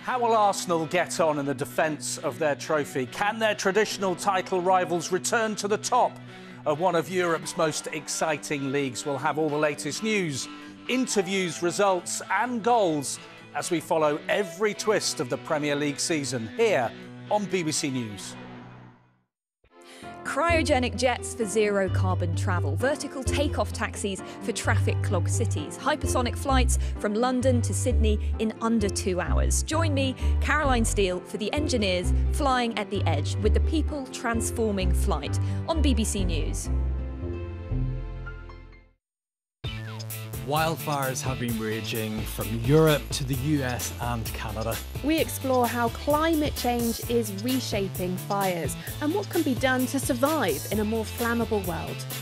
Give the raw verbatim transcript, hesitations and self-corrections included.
How will Arsenal get on in the defence of their trophy? Can their traditional title rivals return to the top of one of Europe's most exciting leagues? We'll have all the latest news, interviews, results and goals as we follow every twist of the Premier League season here on B B C News. Cryogenic jets for zero carbon travel, vertical takeoff taxis for traffic clogged cities, hypersonic flights from London to Sydney in under two hours. Join me, Caroline Steele, for the engineers flying at the edge with the people transforming flight on B B C News. Wildfires have been raging from Europe to the U S and Canada. We explore how climate change is reshaping fires and what can be done to survive in a more flammable world.